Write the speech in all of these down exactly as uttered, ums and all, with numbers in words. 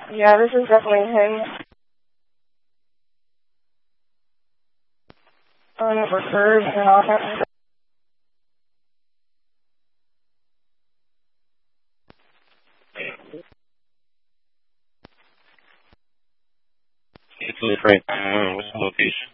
Yeah, this is definitely him. Unreferred and all that. It's a different, uh, what's the location?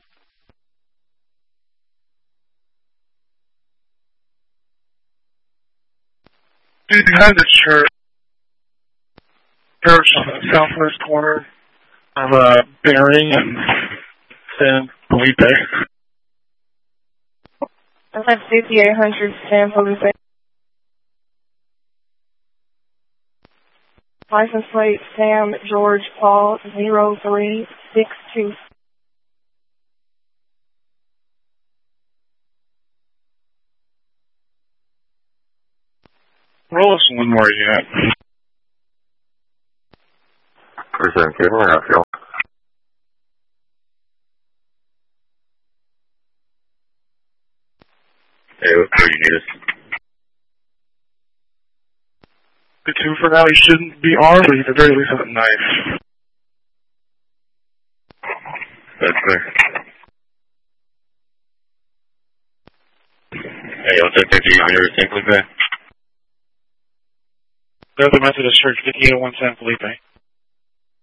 Dude, behind the church, church on the southwest corner of uh, Bering and San Felipe. That's like fifty-eight hundred San Felipe. License plate Sam George Paul zero three six two. Roll us one more yet. Present cable or outfield? Hey, what do you need us? The two for now, he shouldn't be armed, but he at the very least has a knife. That's clear. Hey, what's that fifty hundred San Felipe? The other Methodist Church, fifty-eight oh one San Felipe.